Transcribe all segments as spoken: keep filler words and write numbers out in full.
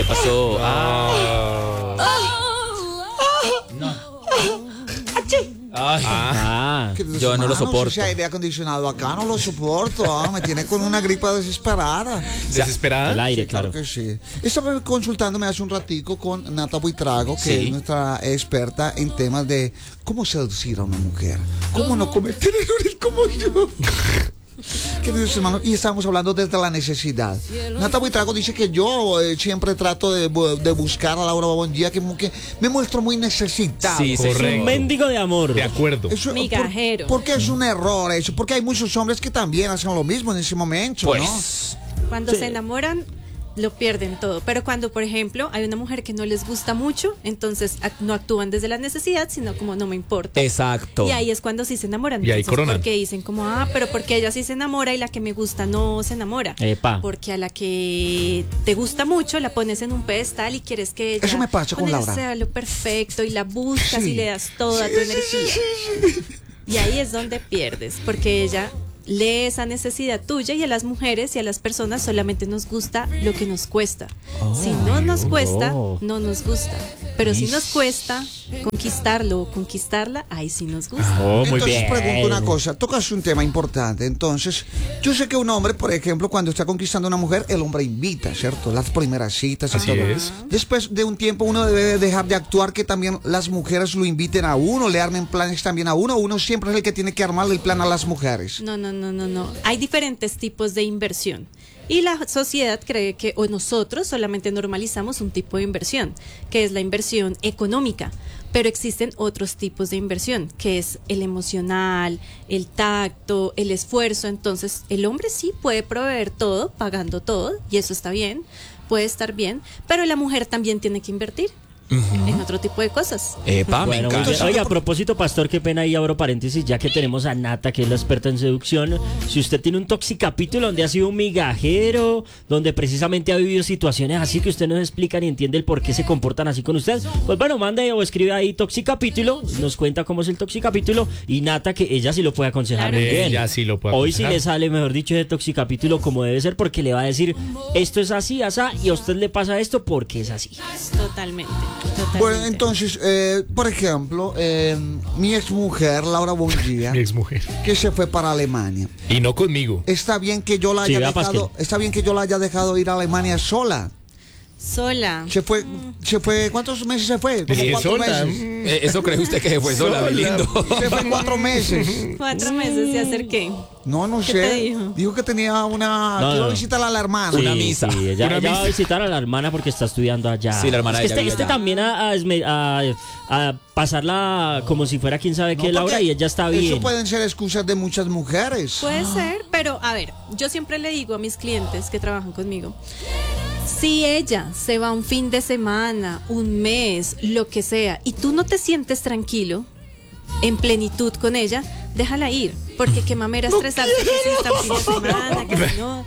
pasó? Ah. Ay, Ah. yo no lo soporto. Ese aire acondicionado acá no lo soporto. Ah, me tiene con una gripa desesperada. ¿Desesperada? El aire, Claro claro. que sí. Estaba consultándome hace un ratico con Nata Buitrago, que Sí. es nuestra experta en temas de cómo seducir a una mujer. Cómo no cometer errores como yo. Queridos hermanos, y estamos hablando desde la necesidad. Nata Buitrago dice que yo eh, siempre trato de, bu- de buscar a Laura Bobondía, que, mu- que me muestro muy necesitado. Sí, sí, Correcto. Un mendigo de amor. De acuerdo. Eso, Migajero. Por, porque es un error eso, porque hay muchos hombres que también hacen lo mismo en ese momento, ¿no? Pues, Cuando Sí. se enamoran, lo pierden todo. Pero cuando, por ejemplo, hay una mujer que no les gusta mucho, entonces ac- no actúan desde la necesidad, sino como no me importa. exacto. Y ahí es cuando sí se enamoran. Y ahí Entonces, coronan. porque dicen como, ah, pero porque ella sí se enamora y la que me gusta no se enamora. Epa. Porque a la que te gusta mucho la pones en un pedestal y quieres que ella, Eso me pasa con ella Laura. sea lo perfecto y la buscas Sí. y le das toda tu energía. Y ahí es donde pierdes, porque ella lee esa necesidad tuya, y a las mujeres y a las personas solamente nos gusta lo que nos cuesta. Si no nos cuesta, oh. no nos gusta. Pero si nos cuesta conquistarlo o conquistarla, ahí sí nos gusta. Oh, muy Entonces bien. pregunto una cosa, tocas un tema importante. Entonces, yo sé que un hombre, por ejemplo, cuando está conquistando a una mujer, el hombre invita, ¿cierto? Las primeras citas y Así todo. es. Después de un tiempo uno debe dejar de actuar que también las mujeres lo inviten a uno, le armen planes también a uno, uno siempre es el que tiene que armarle el plan a las mujeres. No, no, no, no, no. Hay diferentes tipos de inversión. Y la sociedad cree que, o nosotros solamente normalizamos un tipo de inversión, que es la inversión económica. Pero existen otros tipos de inversión, que es el emocional, el tacto, el esfuerzo. Entonces, el hombre sí puede proveer todo, pagando todo, y eso está bien, puede estar bien, pero la mujer también tiene que invertir en otro tipo de cosas. Epa, me Bueno, muy encanta. bien. Oiga, a propósito, pastor, qué pena ahí abro paréntesis, ya que tenemos a Nata, que es la experta en seducción. Si usted tiene un toxicapítulo donde ha sido un migajero, donde precisamente ha vivido situaciones así que usted nos explica y entiende el por qué se comportan así con usted, pues bueno, mande o escribe ahí toxicapítulo, nos cuenta cómo es el toxicapítulo, y Nata, que ella sí lo puede aconsejar Claro. muy bien. Ella sí lo puede Hoy sí aconsejar. le sale, mejor dicho, ese toxicapítulo como debe ser, porque le va a decir, esto es así, asá, y a usted le pasa esto porque es así. Totalmente, totalmente. Bueno, entonces, eh, por ejemplo, eh, mi exmujer, Laura Bobondía, Mi exmujer. que se fue para Alemania. Y no conmigo. Está bien que yo la Sí, haya vea, dejado, Pasquel. está bien que yo la haya dejado ir a Alemania sola. Sola. Se fue, se fue, ¿cuántos meses se fue? Como Sí, cuatro sola. meses. Eh, ¿Eso cree usted que se fue sola, Sola. mi lindo? Se fue cuatro meses. Cuatro meses se acerqué. No, no ¿Qué sé. te dijo? Dijo que tenía una, No, que iba a no. visitar a la hermana. Una Sí, misa. sí, ella, Una ella va a misa. visitar a la hermana porque está estudiando allá. Sí, la hermana Es que de ella este, vive este allá. también a, a esme- a- a pasarla como si fuera quién sabe No, qué, Laura, porque y ella está bien. Eso pueden ser excusas de muchas mujeres. Puede ser, pero a ver, yo siempre le digo a mis clientes que trabajan conmigo, si ella se va un fin de semana, un mes, lo que sea, y tú no te sientes tranquilo, en plenitud con ella, déjala ir. Porque qué mamera estresarse que si está un fin de semana, que si no.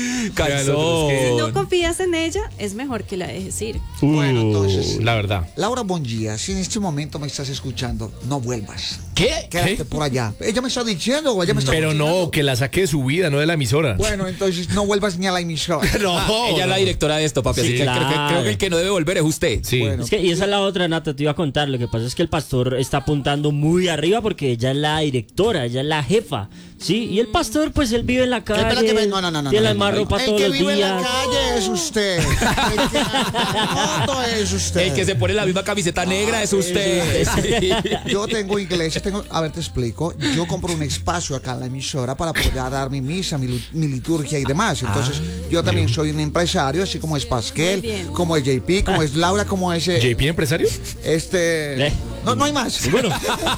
Cansón. Si no confías en ella, es mejor que la dejes ir. Bueno, entonces, La verdad. Laura Bobondía, si en este momento me estás escuchando, no vuelvas. ¿Qué? Quédate ¿Qué? por allá. Ella me está diciendo, o ella me está Pero no, cocinando. que la saque de su vida, no de la emisora. Bueno, entonces no vuelvas ni a la emisora. no. Ah, ella es la directora de esto, papi. Sí, así que creo, que, claro. creo que el que no debe volver es usted. Sí. Bueno. Es que, y esa es la otra, Nata, te iba a contar. Lo que pasa es que el pastor está apuntando muy arriba porque ella es la directora, ella es la jefa. Sí, y el pastor, pues él vive en la calle. Espérate, ve- no, no, no, no, tiene la no, misma no, ropa el todos que los vive en la días. calle es usted. El que no es usted. El que se pone la misma camiseta negra es usted. Sí. Yo tengo iglesia, tengo, a ver, te explico. Yo compro un espacio acá en la emisora para poder dar mi misa, mi, lu- mi liturgia y demás. Entonces, yo también soy un empresario, así como es Muy Pasquel, bien. como es J P, como es Laura, como es eh, ¿J P empresario? este. Eh. No, no hay más. Bueno,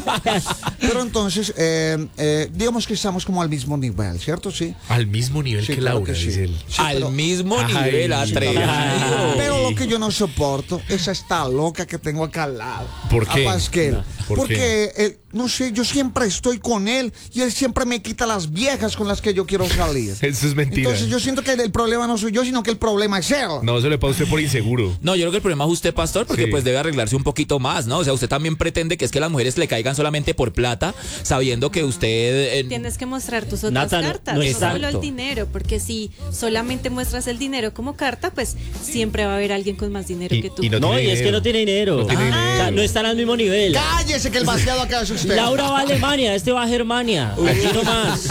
Pero entonces, eh, eh, digamos que estamos como al mismo nivel, ¿cierto? Sí. Al mismo nivel Sí, que claro Laura, que sí. dice él. Sí, Al pero- mismo Ay, nivel, atrevido. Ay. Pero lo que yo no soporto es esta loca que tengo acá al lado. ¿Por qué? A Pasquel. ¿Por Porque qué? eh, no sé, yo siempre estoy con él y él siempre me quita las viejas con las que yo quiero salir. Eso es mentira. Entonces yo siento que el problema no soy yo, sino que el problema es él. No, eso le pasa a usted por inseguro. No, yo creo que el problema es usted, pastor, porque Sí. pues debe arreglarse un poquito más, ¿no? O sea, usted también pretende que es que las mujeres le caigan solamente por plata, sabiendo que usted... eh, Tienes que mostrar tus otras Nata, no- cartas, no no, está- solo el dinero, porque si solamente muestras el dinero como carta, pues siempre va a haber alguien con más dinero Y- que tú. y no No, tiene y es que dinero. no tiene dinero. No tiene O sea, dinero. no están al mismo nivel. Cállese que el vaciado acá es usted. Laura va a Alemania, este va a Germania. Aquí nomás.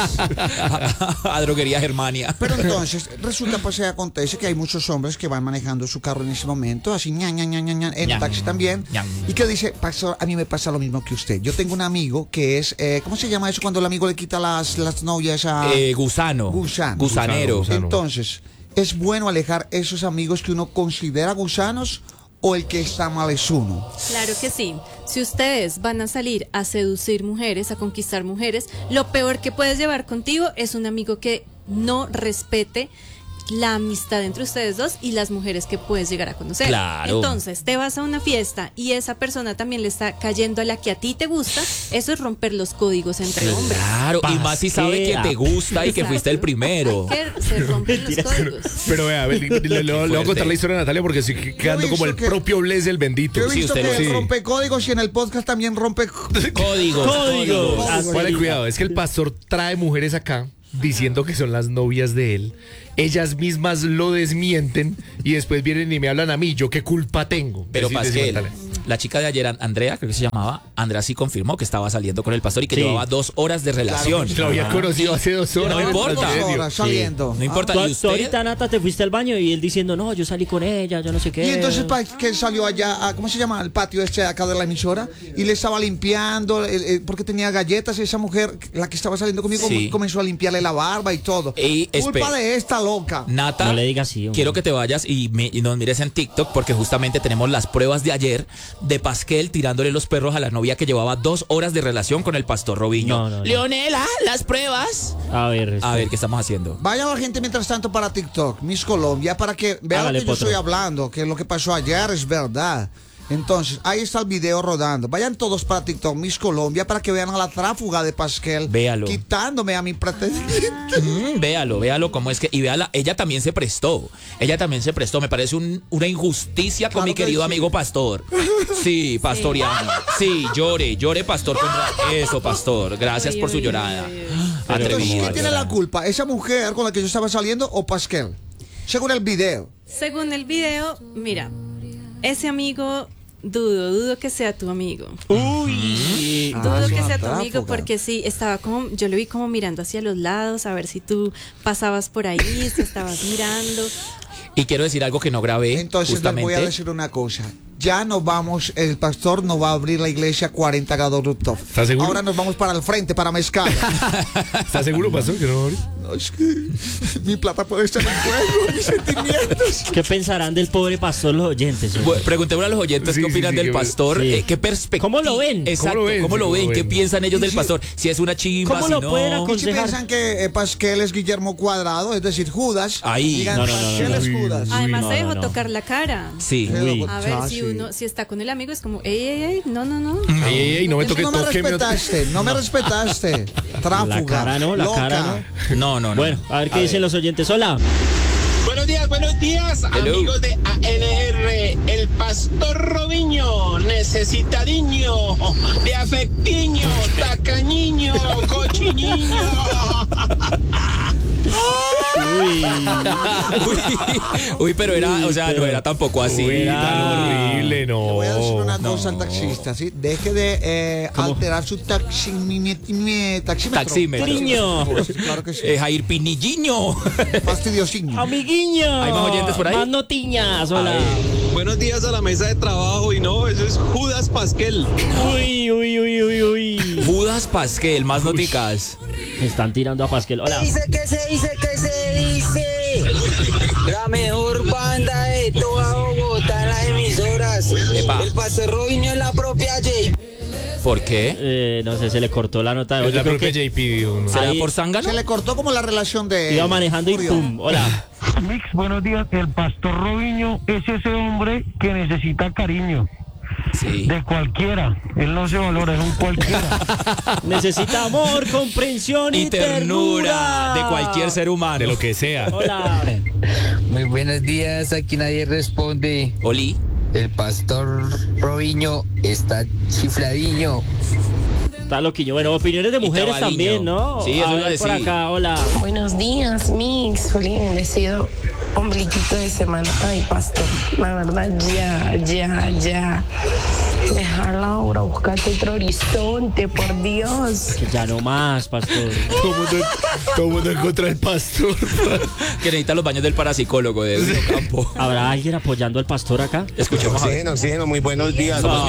a droguería Germania. Pero entonces, resulta pues que acontece que hay muchos hombres que van manejando su carro en ese momento, así ña, ña, ña, ña, ña, en Ña, el taxi también, ña. y que dice, pastor, a mí me pasa lo mismo que usted. Yo tengo un amigo que es, eh, ¿cómo se llama eso cuando el amigo le quita las, las novias a... Eh, gusano. Gusano. Gusanero. Gusano. Entonces, ¿es bueno alejar esos amigos que uno considera gusanos o el que está mal es uno? Claro que sí. Si ustedes van a salir a seducir mujeres, a conquistar mujeres, lo peor que puedes llevar contigo es un amigo que no respete la amistad entre ustedes dos y las mujeres que puedes llegar a conocer. Claro. Entonces, te vas a una fiesta y esa persona también le está cayendo a la que a ti te gusta, eso es romper los códigos entre hombres. Claro, y más si sabe que Pasquera. te gusta y que Exacto. fuiste el primero. Que se rompen los códigos. Pero vea, a ver, le, le- le- le voy a fuerte. contar la historia de Natalia porque estoy quedando visto como el que- propio Bles el bendito. Yo he Sí, visto usted que lo- él sí. rompe códigos y en el podcast también rompe... Códigos. Códigos. Así. Vale, cuidado, es que el pastor trae mujeres acá diciendo que son las novias de él. Ellas mismas lo desmienten y después vienen y me hablan a mí. ¿Yo qué culpa tengo? Pero Decí- Pasquel, decí, Natalia. la chica de ayer, Andrea, creo que se llamaba, Andrea sí confirmó que estaba saliendo con el pastor y que Sí. llevaba dos horas de relación. Lo había conocido hace dos horas. No importa. Dos Transmilenio. horas saliendo. No importa. Tú, ¿Y tú usted? ahorita, Nata, te fuiste al baño y él diciendo, no, yo salí con ella, yo no sé qué. Y entonces pa- que salió allá, a, ¿cómo se llama? Al patio este acá de la emisora y le estaba limpiando eh, eh, porque tenía galletas y esa mujer, la que estaba saliendo conmigo, Sí. comenzó a limpiarle la barba y todo. Ey, Culpa espera. de esta loca. Nata, No le digas así, hombre. quiero que te vayas y, me- y nos mires en TikTok porque justamente tenemos las pruebas de ayer de Pasquel tirándole los perros a la novia que llevaba dos horas de relación con el pastor Robinho. No, no, no. Leonela, las pruebas. A ver, A ver, ¿qué estamos haciendo? Vaya la gente mientras tanto para TikTok, Miss Colombia, para que vean Hágale, lo que yo Potro. estoy hablando, que lo que pasó ayer es verdad. Entonces, ahí está el video rodando. Vayan todos para TikTok, Miss Colombia, para que vean a la tráfuga de Pasquel. Véalo. Quitándome a mi pretendiente. Mm, véalo, véalo cómo es que. Y véala, ella también se prestó. Ella también se prestó. Me parece un- una injusticia con Claro mi que querido sí. amigo pastor. Sí, pastoriano. Sí, llore, llore, pastor. con ra- Eso, pastor. Gracias Uy, por su uy, llorada. uy, uy. Entonces, Atrevido. ¿quién tiene la culpa? ¿Esa mujer con la que yo estaba saliendo o Pasquel? Según el video. Según el video, mira, ese amigo, dudo, dudo que sea tu amigo. Uy. Ah, Dudo es que una sea tu tráfuga. amigo porque sí, estaba como, yo lo vi como mirando hacia los lados, a ver si tú pasabas por ahí, si estabas mirando. Y quiero decir algo que no grabé. Entonces les voy a justamente. decir una cosa. Ya nos vamos, el pastor nos va a abrir la iglesia cuarenta grados rooftop. ¿Estás seguro? Ahora nos vamos para el frente, para Mezcal. ¿Estás seguro, pastor, que no va a abrir? No, es que mi plata puede estar en juego, mis sentimientos. ¿Qué pensarán del pobre pastor los oyentes? hombre? Bueno, preguntémosle a los oyentes Sí, qué sí, opinan sí, del que- pastor, sí. eh, qué perspectiva. ¿Cómo lo ven? Exacto, ¿Cómo lo ven? ¿cómo Sí, lo ¿cómo ven? lo ¿Qué ven? piensan ellos Y del si- pastor? Si es una chimba, ¿Cómo si lo no. pueden Y si aconsejar? piensan que eh, Pasquel es Guillermo Cuadrado, es decir, Judas, Ahí. digan, No, no, no, no, Pasquel no. es Uy, Judas. uy. Además no, se dejó no, no. tocar la cara. Sí. Uy. A ver, Ah, si sí. uno, si está con el amigo es como, ey, ey, ey, no, no, no. Ey, ey, ey, no me Eso toque, no me toque. respetaste, no me respetaste. Tráfuga, La cara no, la loca. cara no. No, no, no. Bueno, a ver qué dicen los oyentes. Hola. Buenos días, buenos días, Hello. amigos de A N R. El pastor Robinho necesitadiño de afectiño, tacañiño, cochiniño. Uy. Uy, uy, pero era, o sea, no pero- era tampoco así. Uy, Era- tan horrible, no. Le voy a decir una no. cosa al taxista, ¿sí? Deje de eh, alterar su taxi, mi- mi- mi- taxímetro. Taxímetro. Niño. Claro que sí. Eh, Jair Pinilliño. Fastidiosiño. Amiguiño. ¿Hay más oyentes por ahí? Más notiñas. Hola. Buenos días a la mesa de trabajo y no, eso es Judas Pasquel. Uy, uy, uy, uy, uy. Judas Pasquel, más noticas. Están tirando a Pasquel. Hola. dice, que se dice, que se dice. La mejor banda de toda Bogotá en las emisoras. Epa. El pastor Robinho es la propia J. ¿Por qué? Eh, no sé, se le cortó la nota de Es hoy. la Yo creo propia que J P, digo, ¿no? ¿Será Ahí- por zángano? Se le cortó como la relación de... iba manejando y Julio. pum. Hola. Mix, buenos días. El pastor Robinho es ese hombre que necesita cariño. Sí. de cualquiera. Él no se valora, es un cualquiera. Necesita amor, comprensión y, Y ternura de cualquier ser humano. De lo que sea. Hola. Muy buenos días, aquí nadie responde. Oli. El pastor Robinho está chifladiño. Está loquillo. Bueno, opiniones de mujeres tabadiño. también, ¿no? Sí, eso A iba a ver, por decir. acá, hola. Buenos días, Mix. Feliz bendecido ombliguito de semana. Ay, pastor, la verdad, ya, ya, ya. Dejar Laura, buscarte otro horizonte, por Dios. Que ya no más, pastor. Todo mundo, todo mundo en contra del pastor. Que necesita los baños del parapsicólogo de Eduardo Campo. ¿Habrá alguien apoyando al pastor acá? Escuchemos a ver. Oxígeno, oxígeno, muy buenos días. Somos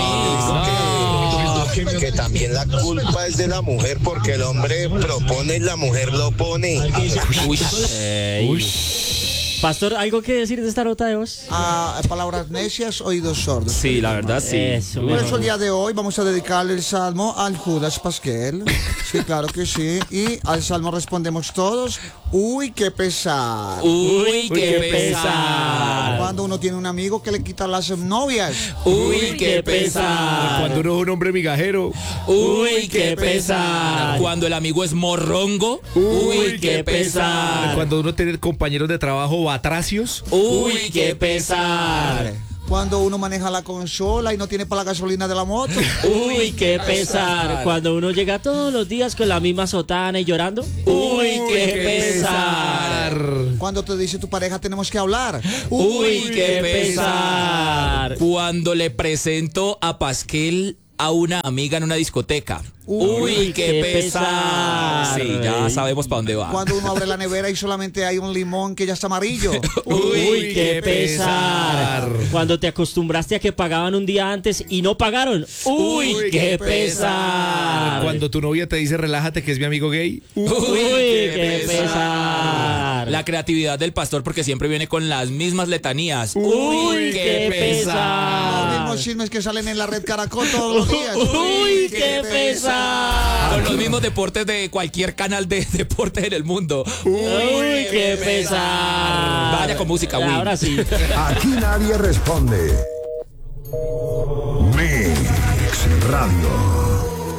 Que, que también la culpa es de la mujer porque el hombre propone y la mujer lo pone. Uy. Ey. Pastor, ¿algo que decir de esta nota de voz? Ah, palabras necias, oídos sordos. Sí, la verdad sí. Eso, Por eso mejor. el día de hoy vamos a dedicarle el salmo al Judas Pasquel. Sí, claro que sí. Y al salmo respondemos todos. Uy, qué pesar. Uy, qué qué pesar. Cuando uno tiene un amigo que le quita las novias. Uy, qué pesar. Cuando uno es un hombre migajero. Uy, qué pesar. Cuando el amigo es morrongo. Uy, qué pesar. Cuando uno tiene compañeros de trabajo batracios. Uy, qué pesar. Cuando uno maneja la consola y no tiene para la gasolina de la moto. Uy, qué pesar. Cuando uno llega todos los días con la misma sotana y llorando. Uy, qué pesar. Cuando te dice tu pareja tenemos que hablar. Uy, qué pesar. Cuando le presento a Pasquel a una amiga en una discoteca. Uy, qué, qué pesar. pesar. Sí, ya sabemos para dónde va. Cuando uno abre la nevera y solamente hay un limón que ya está amarillo. Uy, qué pesar. Cuando te acostumbraste a que pagaban un día antes y no pagaron. Uy, qué pesar. Cuando tu novia te dice relájate que es mi amigo gay. Uy, qué pesar. La creatividad del pastor porque siempre viene con las mismas letanías. Uy, qué Los pesar. mismos chismes que salen en la red Caracol todos los días. Uy, qué pesar. Con los mismos deportes de cualquier canal de deportes en el mundo. Uy, qué pesar. Vaya con música, Win. Ahora sí. Aquí nadie responde. Mix Radio.